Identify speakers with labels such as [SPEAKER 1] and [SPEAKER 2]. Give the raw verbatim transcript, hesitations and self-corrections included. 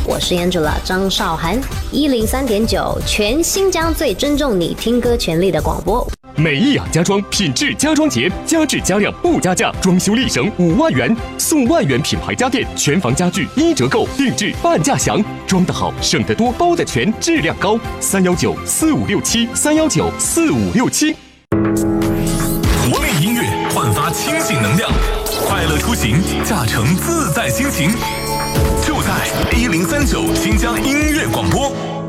[SPEAKER 1] 我是 Angela 张韶涵，一零三点九，全新疆最尊重你听歌权利的广播。
[SPEAKER 2] 美意雅家装品质家装节，加质加量不加价，装修力省五万元，送万元品牌家电，全房家具一折购，定制半价享，装得好，省得多，包得全，质量高。三幺九四五六七，三幺九四五六七。
[SPEAKER 3] 活力音乐焕发清醒能量，快乐出行，驾乘自在心情，就在一零三九新疆音乐广播。